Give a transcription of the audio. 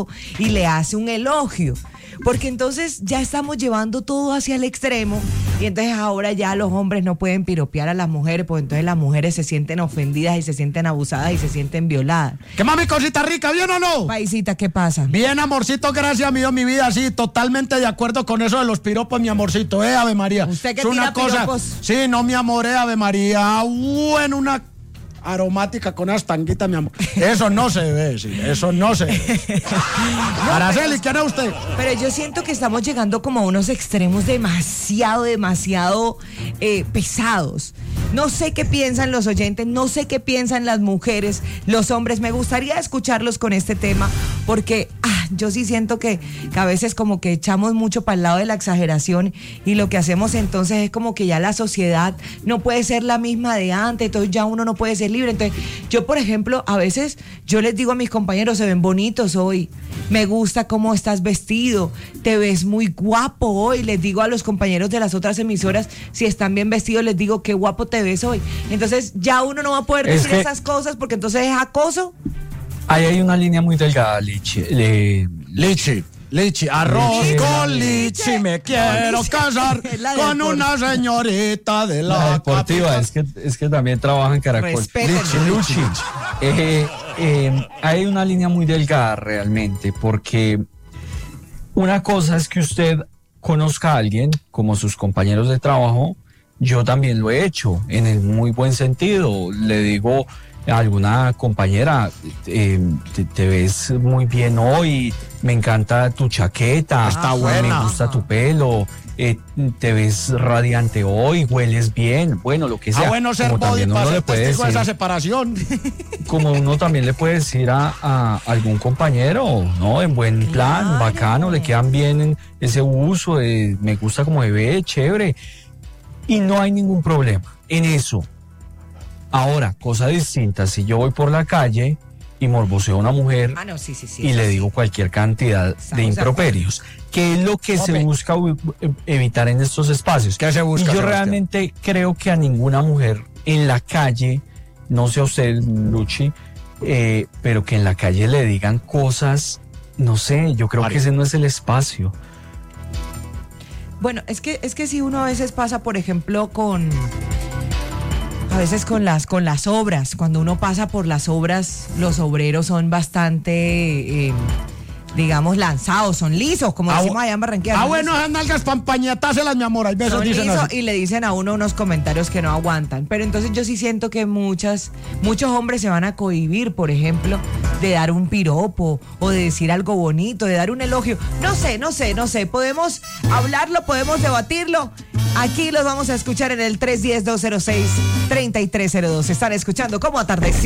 piropo y le hace un elogio. Porque entonces ya estamos llevando todo hacia el extremo y entonces ahora ya los hombres no pueden piropear a las mujeres, porque entonces las mujeres se sienten ofendidas y se sienten abusadas y se sienten violadas. ¿Qué mami, cosita rica, bien o no? Paisita, ¿qué pasa? Bien, amorcito, gracias mío, mi vida, sí, totalmente de acuerdo con eso de los piropos, mi amorcito, Ave María. ¿Usted qué es tira una cosa, piropos? Sí, no, mi amor, Ave María, bueno, una aromática con unas tanguitas, mi amor. Eso no se ve, sí, eso no se ve. Araceli, ¿quién es usted? Pero yo siento que estamos llegando como a unos extremos demasiado pesados. No sé qué piensan los oyentes, no sé qué piensan las mujeres, los hombres. Me gustaría escucharlos con este tema porque yo sí siento que a veces como que echamos mucho para el lado de la exageración y lo que hacemos entonces es como que ya la sociedad no puede ser la misma de antes, entonces ya uno no puede ser libre. Entonces yo, por ejemplo, a veces yo les digo a mis compañeros, se ven bonitos hoy, me gusta cómo estás vestido, te ves muy guapo hoy. Les digo a los compañeros de las otras emisoras, si están bien vestidos, les digo qué guapo te ves hoy. Entonces ya uno no va a poder decir esas cosas porque entonces es acoso. Ahí hay una línea muy delgada, Lichi. Lichi, arroz con lichi, me quiero casar con una señorita de la deportiva, es que también trabaja en Caracol. Luchi. Hay una línea muy delgada realmente, porque una cosa es que usted conozca a alguien como sus compañeros de trabajo. Yo también lo he hecho en el muy buen sentido. Le digo a alguna compañera, te ves muy bien hoy, me encanta tu chaqueta, está buena, me gusta tu pelo, te ves radiante hoy, hueles bien, bueno, lo que sea. Bueno ser body para ser testigo de esa separación. Como uno también le puede decir a algún compañero, ¿no? En buen plan, bacano, le quedan bien en ese uso, me gusta como me ve, chévere. Y no hay ningún problema en eso. Ahora, cosa distinta, si yo voy por la calle y morboseo a una mujer y le digo cualquier cantidad de improperios, ¿qué es lo que se busca evitar en estos espacios? ¿Qué se busca? Y yo realmente creo que a ninguna mujer en la calle, no sé a usted, Luchi, pero que en la calle le digan cosas, no sé, yo creo que ese no es el espacio. Bueno, es que si uno a veces pasa, por ejemplo, con las obras, cuando uno pasa por las obras, los obreros son bastante, digamos, lanzados, son lisos, como decimos allá en Barranquilla. Bueno, esas nalgas pampañetárselas, mi amor, hay besos, son dicen lisos así. y le dicen a uno unos comentarios que no aguantan. Pero entonces yo sí siento que muchos hombres se van a cohibir, por ejemplo, de dar un piropo o de decir algo bonito, de dar un elogio. No sé. Podemos hablarlo, podemos debatirlo. Aquí los vamos a escuchar en el 310-206-3302. Están escuchando Cómo Atardecer.